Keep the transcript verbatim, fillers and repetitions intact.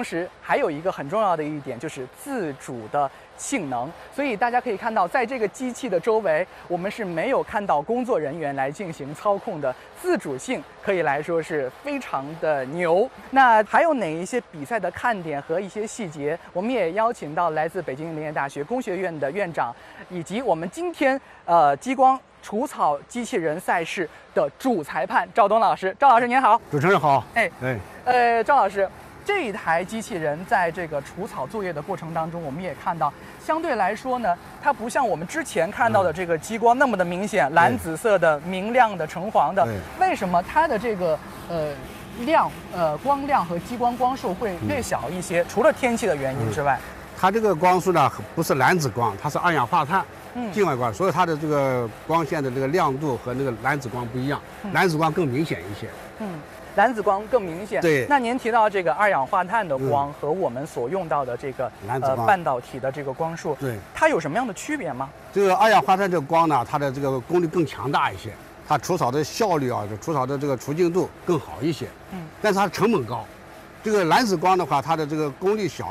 同时还有一个很重要的一点就是自主的性能。所以大家可以看到，在这个机器的周围，我们是没有看到工作人员来进行操控的，自主性可以来说是非常的牛。那还有哪一些比赛的看点和一些细节，我们也邀请到来自北京林业大学工学院的院长，以及我们今天呃激光除草机器人赛事的主裁判赵东老师。赵老师您好。 主持人好。 哎哎， 呃，赵老师，这一台机器人在这个除草作业的过程当中，我们也看到，相对来说呢，它不像我们之前看到的这个激光那么的明显，嗯、蓝紫色的、明亮的、橙黄的。为什么它的这个呃亮呃光亮和激光光束会略小一些？嗯、除了天气的原因之外， 嗯、它这个光束呢不是蓝紫光，它是二氧化碳。 嗯， 境外光，所以它的这个光线的这个亮度和那个蓝紫光不一样， 嗯、 蓝紫光更明显一些。 嗯，蓝紫光更明显。 对。 那您提到这个二氧化碳的光和我们所用到的这个、 嗯、蓝紫光、 呃、半导体的这个光束， 对， 它有什么样的区别吗？ 这个二氧化碳这个光呢，它的这个功率更强大一些，它除草的效率啊，除草的这个除净度更好一些。嗯，但是它成本高。这个蓝紫光的话，它的这个功率小，